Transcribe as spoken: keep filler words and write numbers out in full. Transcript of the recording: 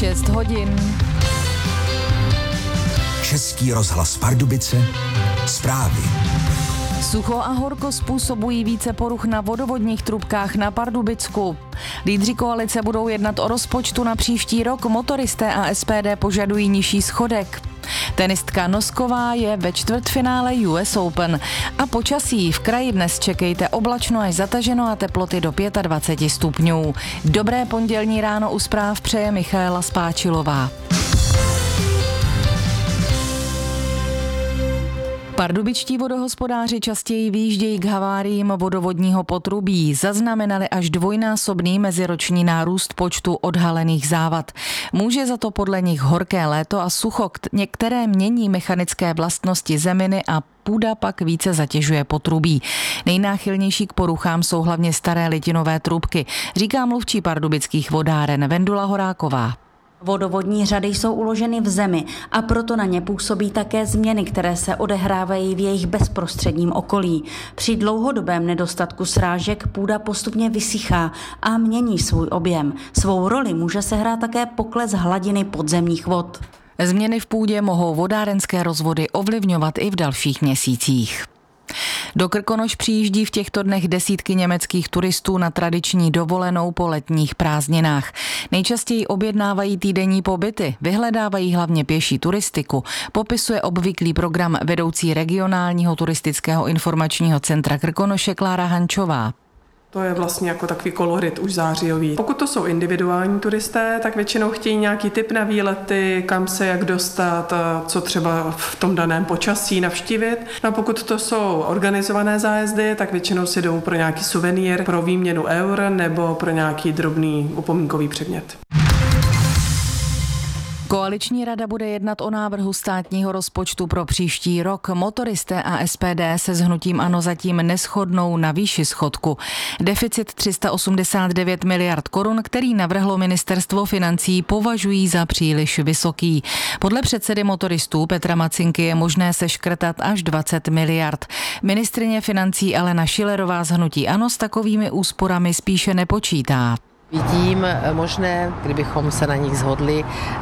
šest hodin. Český rozhlas Pardubice, zprávy. Sucho a horko způsobují více poruch na vodovodních trubkách na Pardubicku. Lídři koalice budou jednat o rozpočtu na příští rok, motoristé a S P D požadují nižší schodek. Tenistka Nosková je ve čtvrtfinále U S Open. A počasí v kraji dnes čekejte oblačno až zataženo a teploty do dvacet pět stupňů. Dobré pondělní ráno u zpráv přeje Michaela Spáčilová. Pardubičtí vodohospodáři častěji vyjíždějí k haváriím vodovodního potrubí. Zaznamenali až dvojnásobný meziroční nárůst počtu odhalených závad. Může za to podle nich horké léto a sucho, některé mění mechanické vlastnosti zeminy a půda pak více zatěžuje potrubí. Nejnáchylnější k poruchám jsou hlavně staré litinové trubky, říká mluvčí pardubických vodáren Vendula Horáková. Vodovodní řady jsou uloženy v zemi a proto na ně působí také změny, které se odehrávají v jejich bezprostředním okolí. Při dlouhodobém nedostatku srážek půda postupně vysychá a mění svůj objem. Svou roli může sehrát také pokles hladiny podzemních vod. Změny v půdě mohou vodárenské rozvody ovlivňovat i v dalších měsících. Do Krkonoš přijíždí v těchto dnech desítky německých turistů na tradiční dovolenou po letních prázdninách. Nejčastěji objednávají týdenní pobyty, vyhledávají hlavně pěší turistiku, popisuje obvyklý program vedoucí regionálního turistického informačního centra Krkonoše Klára Hančová. To je vlastně jako takový kolorit už zářijový. Pokud to jsou individuální turisté, tak většinou chtějí nějaký tip na výlety, kam se jak dostat, co třeba v tom daném počasí navštívit. No a pokud to jsou organizované zájezdy, tak většinou si jdou pro nějaký suvenýr, pro výměnu eur nebo pro nějaký drobný upomínkový předmět. Koaliční rada bude jednat o návrhu státního rozpočtu pro příští rok. Motoristé a S P D se s hnutím ANO zatím neshodnou na výši schodku. Deficit tři sta osmdesát devět miliard korun, který navrhlo ministerstvo financí, považují za příliš vysoký. Podle předsedy motoristů Petra Macinky je možné seškrtat až dvacet miliard. Ministryně financí Alena Schillerová z hnutí ANO s takovými úsporami spíše nepočítá. Vidím možné, kdybychom se na nich shodli,